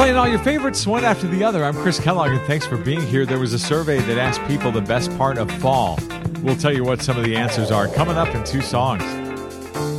Playing all your favorites one after the other. I'm Chris Kellogg, and thanks for being here. There was a survey that asked people the best part of fall. We'll tell you what some of the answers are coming up in 2 songs.